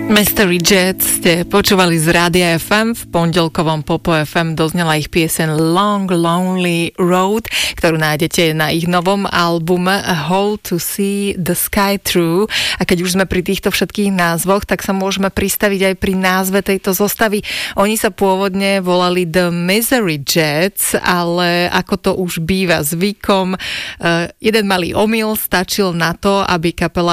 Mystery Jets ste počúvali z Rádia FM. V pondelkovom Popo FM doznela ich pieseň Long Lonely Road, ktorú nájdete na ich novom albume A Hole to See the Sky Through. A keď už sme pri týchto všetkých názvoch, tak sa môžeme pristaviť aj pri názve tejto zostavy. Oni sa pôvodne volali The Misery Jets, ale ako to už býva zvykom, jeden malý omyl stačil na to, aby kapela